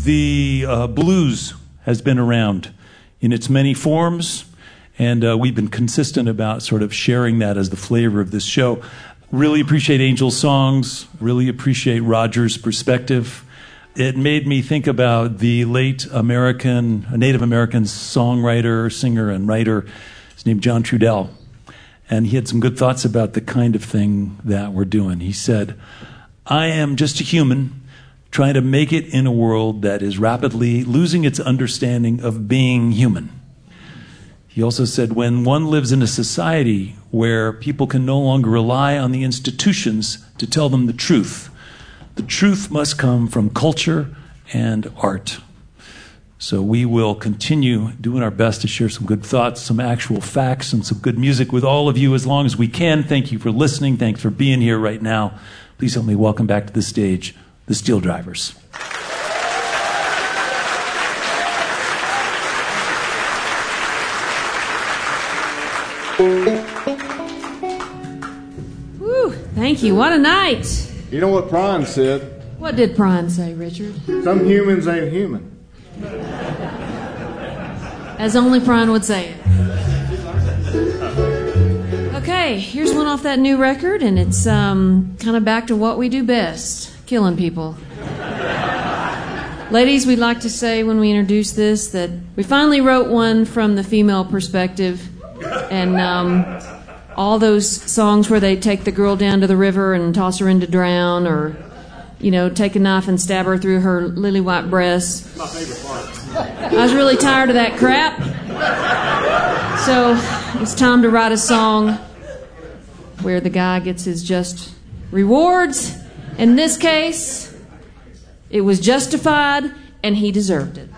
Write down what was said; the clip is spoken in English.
The blues has been around in its many forms, and we've been consistent about sort of sharing that as the flavor of this show. Really appreciate Angel's songs, really appreciate Roger's perspective. It made me think about the late Native American songwriter, singer, and writer. His name John Trudell. And he had some good thoughts about the kind of thing that we're doing. He said, I am just a human trying to make it in a world that is rapidly losing its understanding of being human. He also said, when one lives in a society where people can no longer rely on the institutions to tell them the truth must come from culture and art. So we will continue doing our best to share some good thoughts, some actual facts, and some good music with all of you as long as we can. Thank you for listening. Thanks for being here right now. Please help me welcome back to the stage the Steel Drivers. Woo, thank you. What a night. You know what Prine said? What did Prine say, Richard? Some humans ain't human. As only Prine would say it. Okay, here's one off that new record, and it's kind of back to what we do best, killing people. Ladies, we'd like to say when we introduce this that we finally wrote one from the female perspective, and all those songs where they take the girl down to the river and toss her in to drown, or, you know, take a knife and stab her through her lily white breasts. My favorite part. I was really tired of that crap. So it's time to write a song where the guy gets his just rewards. In this case, it was justified and he deserved it.